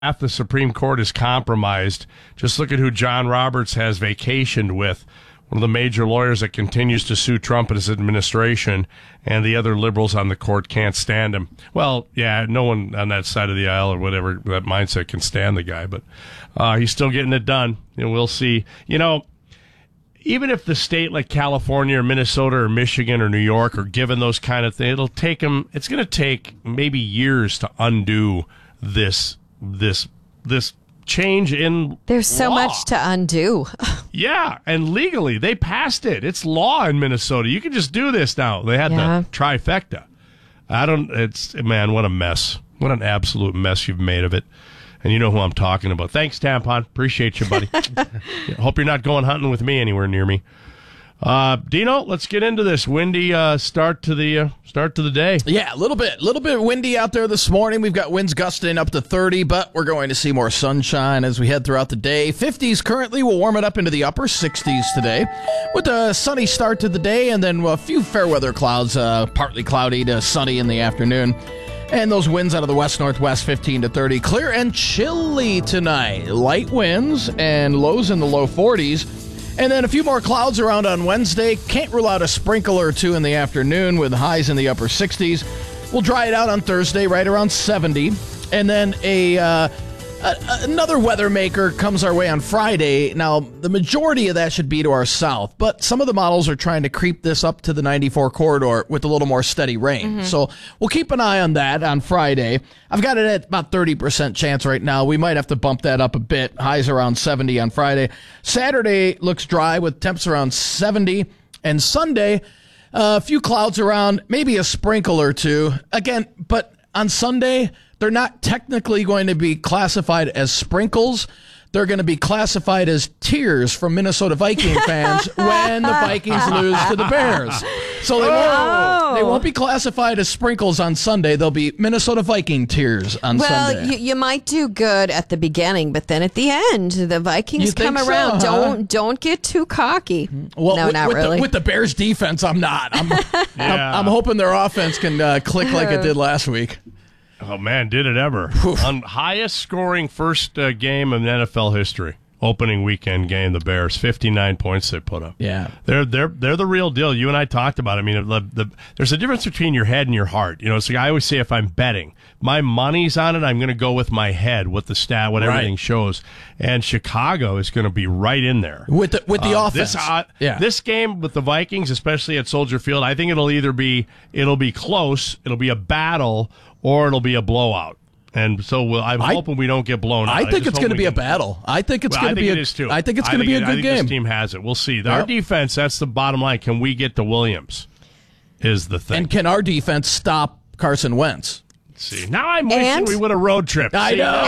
Half the Supreme Court is compromised. Just look at who John Roberts has vacationed with, one of the major lawyers that continues to sue Trump and his administration, and the other liberals on the court can't stand him. Well, yeah, no one on that side of the aisle or whatever, that mindset can stand the guy, but he's still getting it done, and we'll see. You know, even if the state like California or Minnesota or Michigan or New York are given those kind of things, it's going to take maybe years to undo this change in There's so law. much to undo. Yeah, and legally, they passed it. It's law in Minnesota. You can just do this now. They had the trifecta. Man, what a mess. What an absolute mess you've made of it. And you know who I'm talking about. Thanks, Tampon. Appreciate you, buddy. Hope you're not going hunting with me anywhere near me. Dino, let's get into this windy start to the day. Yeah, a little bit windy out there this morning. We've got winds gusting up to 30, but we're going to see more sunshine as we head throughout the day. 50s currently. We'll warm it up into the upper 60s today with a sunny start to the day, and then a few fair weather clouds, partly cloudy to sunny in the afternoon. And those winds out of the west-northwest, 15 to 30. Clear and chilly tonight. Light winds and lows in the low 40s. And then a few more clouds around on Wednesday. Can't rule out a sprinkle or two in the afternoon with highs in the upper 60s. We'll dry it out on Thursday right around 70. And then another weather maker comes our way on Friday. Now, the majority of that should be to our south, but some of the models are trying to creep this up to the 94 corridor with a little more steady rain. Mm-hmm. So we'll keep an eye on that on Friday. I've got it at about 30% chance right now. We might have to bump that up a bit. Highs around 70 on Friday. Saturday looks dry with temps around 70. And Sunday, a few clouds around, maybe a sprinkle or two. Again, but on Sunday, they're not technically going to be classified as sprinkles. They're going to be classified as tears from Minnesota Viking fans when the Vikings lose to the Bears. So they won't be classified as sprinkles on Sunday. They'll be Minnesota Viking tears on Sunday. Well, you might do good at the beginning, but then at the end, the Vikings come around. Huh? Don't get too cocky. Well, no, not really. With the Bears defense, I'm not. I'm hoping their offense can click like it did last week. Oh, man, did it ever. On highest scoring first game in NFL history. Opening weekend game, the Bears, 59 points they put up. Yeah. They're the real deal. You and I talked about it. I mean, there's a difference between your head and your heart. You know, it's like I always say, if I'm betting, my money's on it, I'm going to go with my head, what the stat, what everything shows. And Chicago is going to be right in there. With the offense. This game with the Vikings, especially at Soldier Field, I think it'll be close, it'll be a battle, or it'll be a blowout. And so I'm hoping we don't get blown out. I think it's going to be a battle. I think it's going to be it is too. I think it's going to be a good game. This team has it. We'll see. Our defense, that's the bottom line. Can we get to Williams is the thing. And can our defense stop Carson Wentz? See, now I'm wishing we would have road tripped. I know.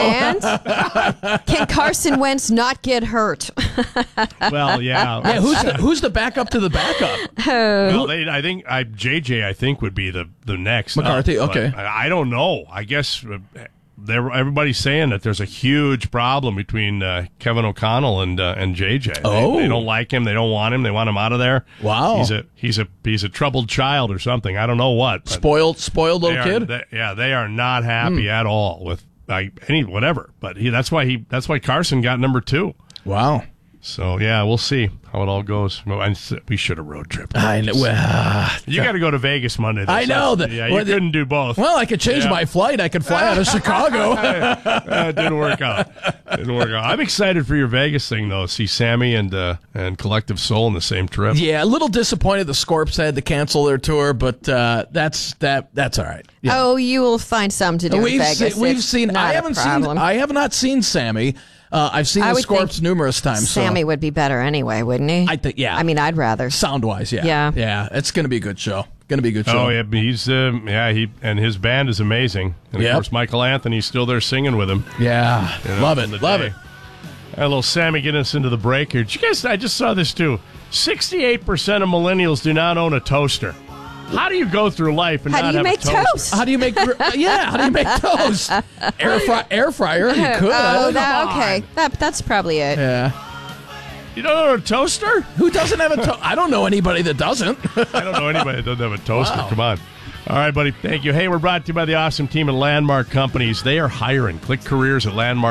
And can Carson Wentz not get hurt? Well, yeah. Who's the backup to the backup? Well, I think JJ would be the next. McCarthy. Okay. I don't know. I guess everybody's saying that there's a huge problem between Kevin O'Connell and JJ. They don't like him. They don't want him. They want him out of there. Wow. He's a troubled child or something. I don't know what. Spoiled little kid. They are not happy at all with whatever. But that's why Carson got number 2. Wow. So yeah, we'll see how it all goes. We should have road tripped. I know. You got to go to Vegas Monday. I know that. Yeah, you couldn't do both. Well, I could change my flight. I could fly out of Chicago. It didn't work out. I'm excited for your Vegas thing though. See Sammy and Collective Soul in the same trip. Yeah, a little disappointed the Scorps had to cancel their tour, but that's all right. Yeah. Oh, you will find some to do in Vegas. We've seen. I have not seen Sammy. I've seen the Scorps numerous times. Sammy would be better anyway, wouldn't he? I think, yeah. I mean, I'd rather. Sound-wise, yeah. Yeah, it's going to be a good show. Oh, yeah, he's, he and his band is amazing. And, of course, Michael Anthony's still there singing with him. Yeah, love it. A little Sammy getting us into the break here. Did you guys, I just saw this, too. 68% of millennials do not own a toaster. How do you go through life and not have a toaster? How do you make toast? Air fryer, you could. Okay. That's probably it. Yeah. You don't own a toaster? Who doesn't have a toaster? I don't know anybody that doesn't. I don't know anybody that doesn't have a toaster. Wow. Come on. All right, buddy. Thank you. Hey, we're brought to you by the awesome team at Landmark Companies. They are hiring. Click careers at Landmark.